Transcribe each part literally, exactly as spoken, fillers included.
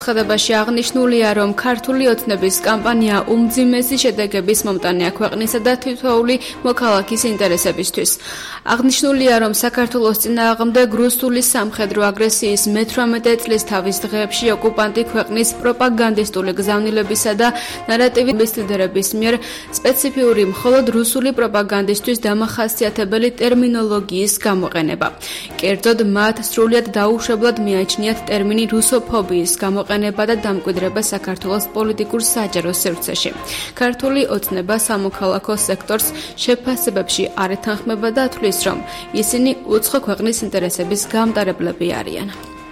ხდებაში აღნიშნულია, რომ ქართული ოცნების კამპანია უმძიმესი შედეგების მომტანია ქვეყნისა და თითოეული მოქალაქის ინტერესებისთვის. აღნიშნულია, რომ საქართველოს წინააღმდეგ რუსული სამხედრო აგრესიის მეთვრამეტე წლის თავის დღეებში ოკუპანტი ქვეყნის პროპაგანდისტული გზავნილებისა და ნარატივის ლიდერების მიერ სპეციფიური მხოლოდ რუსული პროპაგანდისტვის დამახასიათებელი ტერმინოლოგიის გამოყენება. კერძოდ, მათ სრულიად დაუშვებლად მიაჩნიათ ტერმინი რუსოფობიის გამოყენება და დამკვიდრება საქართველოს პოლიტიკურ საჯარო სივრცეში. ქართული ოცნება სამოქალაქო სექტორს შეფასებებში არ ეთანხმება და თვლის, რომ ისინი უცხო ქვეყნის ინტერესების გამტარებლები არიან.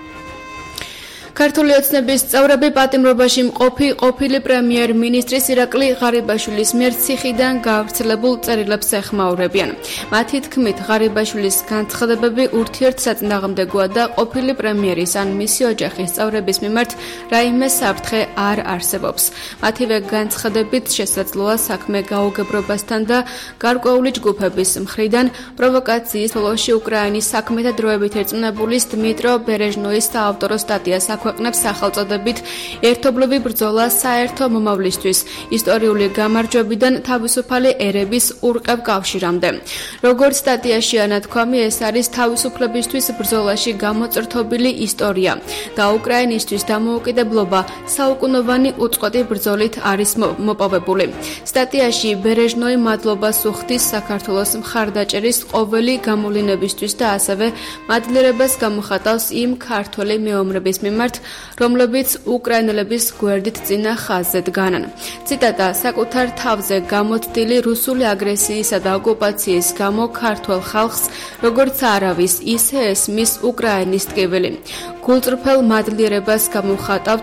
ქართული ოცნების წევრები პატიმრობაში მყოფი ყოფილი პრემიერ-მინისტრის ირაკლი ღარიბაშვილის მიერ ციხიდან გავრცელებულ წერილებს ეხმაურებიან. მათი თქმით, ღარიბაშვილის განცხადებები ურთიერთსაწინააღმდეგოა და ყოფილი პრემიერის ან მისი ოჯახის წევრების მიმართ რაიმე საფრთხე არ არსებობს. მათივე განცხადებით შესაძლოა საქმე გაუგებრობასთან და გარკვეული ჯგუფების მხრიდან პროვოკაციის ფლოში უკრაინის საქმეთა დროებით ერწყმებული დმიტრო ბერეჟნოის საავტორო სტატიას აქვეყნებს სახელწოდებით ერთობლივი ბრძოლა საერთო მომავლისთვის ისტორიული გამარჯვებიდან თავისუფალი ერების ურყევ კავშირამდე. როგორც სტატიაშია ნათქვამი, ეს არის თავისუფლებისთვის ბრძოლაში გამოწრთობილი ისტორია და უკრაინისთვის დამოუკიდებლობა საუკუნოვანი უწყვეტი ბრძოლით არის მოპოვებული. სტატიაში ბერეჟნოი მადლობას უხდის საქართველოს მხარდაჭერის ყოველი გამოვლინებისთვის და ასევე მადლიერებას გამოხატავს იმ ქართველი მეომრების მიმართ, რომლებიც უკრაინელების გვერდით წინა ხაზზე დგანან. ციტატა: საკუთარ თავზე გამოცდილი რუსული აგრესიისა და ოკუპაციის გამო ქართველ ხალხს როგორც არავის ისე ესმის უკრაინის ტკივილი. გულწრფელ მადლიერებას გამოვხატავთ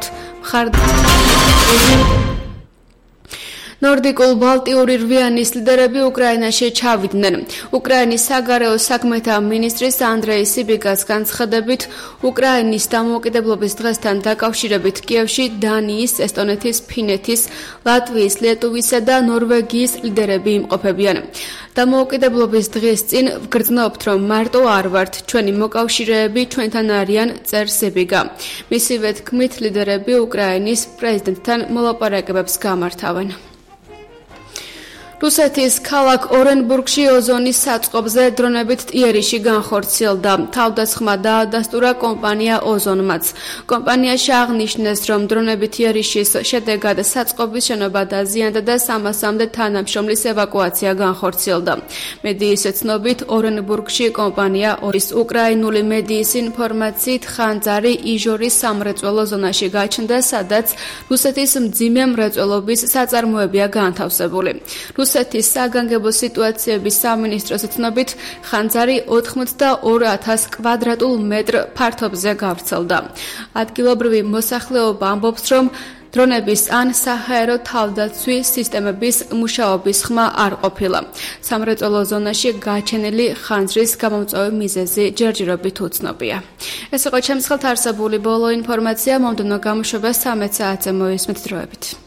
მხარდაჭერის ნორდიკულ ბალტიური რვიანის ლიდერები უკრაინაში ჩავიდნენ. უკრაინის საგარეო საქმეთა მინისტრის ანდრეი სიბიგას განცხადებით, უკრაინის დამოუკიდებლობის დღესთან დაკავშირებით კიევში დანიის, ესტონეთის, ფინეთის, ლატვიის, ლიტვისა და ნორვეგიის ლიდერები იმყოფებიან. დამოუკიდებლობის დღის წინ ვგრძნობთ, რომ მარტო არ ვართ, ჩვენი მოკავშირეები ჩვენთან არიან, წერს სიბიგა. მისივე თქმით, ლიდერები უკრაინის პრეზიდენტთან მოლაპარაკებებს გამართავენ. რუსეთის ქალაქ ორენბურგში ოზონის საწყობზე დრონებით იერიში განხორციელდა. თავდასხმა დაადასტურა კომპანია ოზონმაც. კომპანიაში აღნიშნეს, რომ დრონებით იერიშის შედეგად საწყობის შენობა დაზიანდა და სამასამდე თანამშრომლის ევაკუაცია განხორციელდა. მედიის ცნობით, ორენბურგში კომპანია ორის უკრაინული მედიის ინფორმაციით ხანძარი იჟორის სამრეწველო ზონაში გაჩნდა, სადაც რუსეთის მძიმე მრეწველობის საწარმოებია განთავსებული. რუსეთის საგანგებო სიტუაციების სამინისტროს ცნობით, ხანძარი ოთხმოცდაორ ათას კვადრატულ მეტრ ფართობზე გავრცელდა. ადგილობრივი მოსახლეობა ამბობს, რომ დრონების ან საჰაერო თავდაცვის სისტემების მუშაობის ხმა არ ყოფილა. სამრეწველო ზონაში გაჩენილი ხანძრის გამომწვევი მიზეზი ჯერჯერობით უცნობია. ეს იყო ჩემს ხელთ არსებული ბოლო ინფორმაცია. მომდევნო გამოშვებას ცამეტ საათზე მოვისმენთ დროებით.